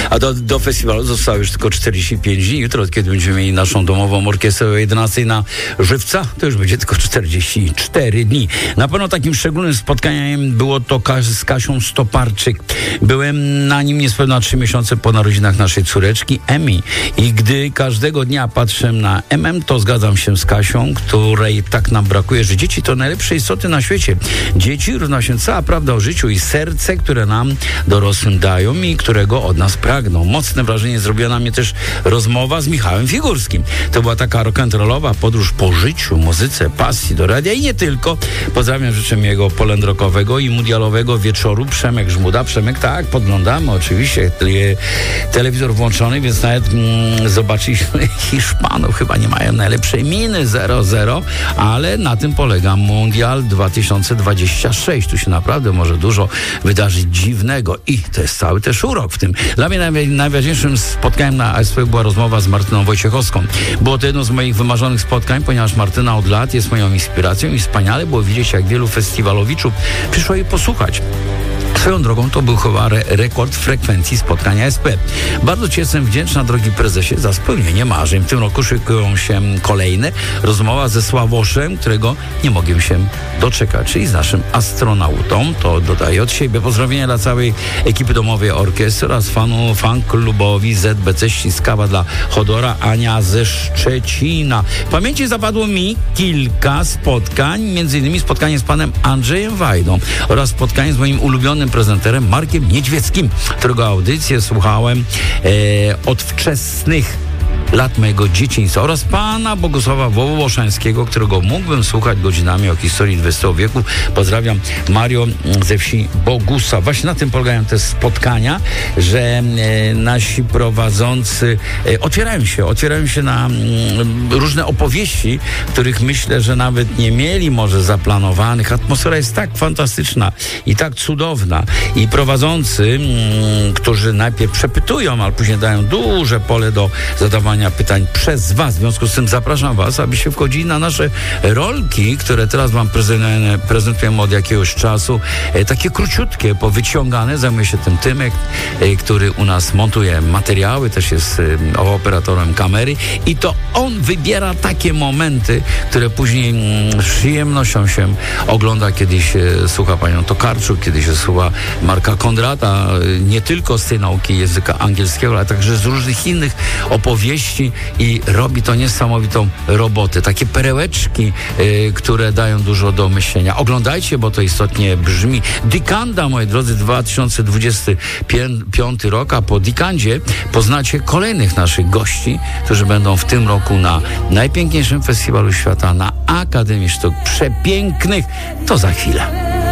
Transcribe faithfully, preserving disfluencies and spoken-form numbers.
A do, do festiwalu zostało już tylko czterdzieści pięć dni. Jutro, kiedy będziemy mieli naszą domową orkiestrę o jedenastej na Żywca, to już będzie tylko czterdzieści cztery dni. Na pewno takim szczególnym spotkaniem było to z Kasią Stoparczyk. Byłem na nim niespełna trzy miesiące po narodzinach naszej córeczki Emi. I gdy każdego dnia patrzę na M M, to zgadzam się z Kasią, której tak nam brakuje, że dzieci to najlepsze istoty na świecie. Dzieci równa się cała prawda o życiu i serce, które nam dorosłym dają i którego od nas pragną. Mocne wrażenie zrobiła na mnie też rozmowa z Michałem Figurskim. To była taka rock'n'rollowa podróż po życiu, muzyce, pasji do radia i nie tylko. Pozdrawiam, życzę jego polędrokowego i mundialowego wieczoru. Przemek Żmuda. Przemek, tak, podglądamy oczywiście. Telewizor włączony, więc nawet mm, zobaczyliśmy Hiszpanów. Chyba nie mają najlepszej miny zero zero, ale na tym polega Mundial dwa tysiące dwudziesty szósty. Tu się naprawdę może dużo wydarzyć dziwnego i to jest cały też urok w tym. Dla mnie najwa- najważniejszym spotkaniem na A S P była rozmowa z Martyną Wojciechowską. Było to jedno z moich wymarzonych spotkań, ponieważ Martyna od lat jest moją inspiracją i wspaniale było widzieć, jak wielu festiwalowiczów przyszło jej posłuchać. Swoją drogą to był chyba re- rekord frekwencji spotkania S P. Bardzo Ci jestem wdzięczna, drogi prezesie, za spełnienie marzeń. W tym roku szykują się kolejne. Rozmowa ze Sławoszem, którego nie mogłem się doczekać, czyli z naszym astronautą. To dodaję od siebie pozdrowienia dla całej ekipy domowej orkiestry oraz fanu, fan klubowi Z B C Ściskawa dla Chodora, Ania ze Szczecina. W pamięci zapadło mi kilka spotkań, między innymi spotkanie z panem Andrzejem Wajdą oraz spotkanie z moim ulubionym prezenterem Markiem Niedźwieckim, którego audycję słuchałem e, od wczesnych lat mojego dzieciństwa oraz pana Bogusława Wołoszańskiego, którego mógłbym słuchać godzinami o historii dwudziestego wieku. Pozdrawiam, Mario ze wsi Bogusa. Właśnie na tym polegają te spotkania, że e, nasi prowadzący e, otwierają się, otwierają się na m, różne opowieści, których myślę, że nawet nie mieli może zaplanowanych. Atmosfera jest tak fantastyczna i tak cudowna i prowadzący, m, którzy najpierw przepytują, ale później dają duże pole do zadawania pytań przez was. W związku z tym zapraszam was, abyście wchodzili na nasze rolki, które teraz wam prezentujemy, prezentujemy od jakiegoś czasu. E, takie króciutkie, powyciągane. Zajmuje się tym Tymek, e, który u nas montuje materiały, też jest e, operatorem kamery i to on wybiera takie momenty, które później mm, z przyjemnością się ogląda, kiedy się słucha panią Tokarczuk, kiedy się słucha Marka Kondrata, e, nie tylko z tej nauki języka angielskiego, ale także z różnych innych opowieści i robi to niesamowitą robotę. Takie perełeczki, y, które dają dużo do myślenia. Oglądajcie, bo to istotnie brzmi. Dikanda, moi drodzy, dwa tysiące dwudziesty piąty rok, a po Dikandzie poznacie kolejnych naszych gości, którzy będą w tym roku na najpiękniejszym festiwalu świata, na Akademii Sztuk Przepięknych. To za chwilę.